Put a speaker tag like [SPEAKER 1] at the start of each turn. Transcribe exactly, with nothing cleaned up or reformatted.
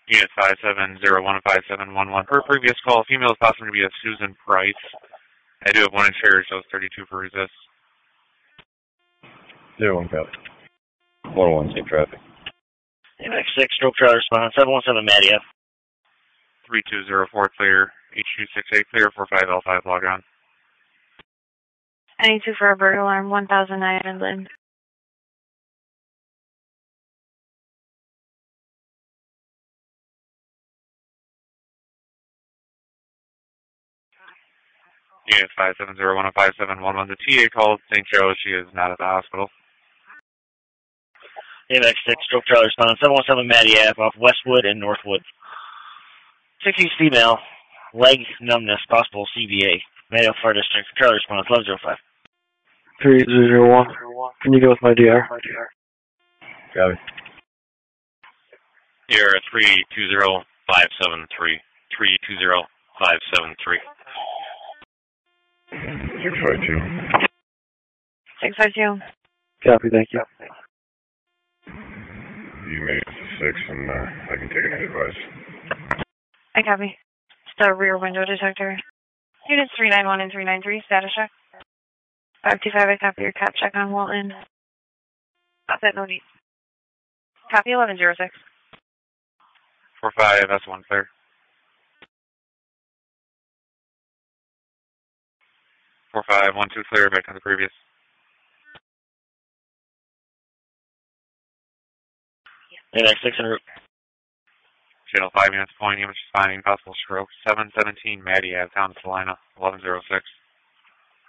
[SPEAKER 1] Unit five seven zero one five seven one one. Per previous call, female is possible to be a Susan Price. I do have one insured, so it's thirty-two for resist.
[SPEAKER 2] Zero one copy. one oh one, same traffic.
[SPEAKER 3] M X six, stroke trailer response, seven one seven Maddie F.
[SPEAKER 1] three two zero four clear, H two six eight clear, four five L five log on.
[SPEAKER 4] I need two for a bird alarm, one thousand nine Midland.
[SPEAKER 1] Unit five seven zero one five seven one one. The T A called Saint Joe. She is not at the hospital.
[SPEAKER 3] M X six, stroke trailer response, seven one seven Maddie F off Westwood and Northwood. sixties female, leg numbness, possible C V A. Mayo Fire District, trailer response, eleven oh five.
[SPEAKER 5] three zero zero one. Can you go with my D R?
[SPEAKER 2] Copy.
[SPEAKER 6] You're at three two zero five seven three. three two zero five seven three.
[SPEAKER 2] six five two.
[SPEAKER 4] six five two.
[SPEAKER 5] Copy, thank you.
[SPEAKER 2] You made it to six, and uh, I can take any advice.
[SPEAKER 4] I copy. It's the rear window detector. Units three nine one and three nine three, status check. five two five, I copy your cap check on Walton. Offset, no need. Copy eleven oh six.
[SPEAKER 1] four five S one clear. four five one two clear, back to the previous.
[SPEAKER 3] M X six en route.
[SPEAKER 1] Channel five units point, image finding, possible stroke. seven seventeen Maddie Ave, Town Salina, eleven oh six.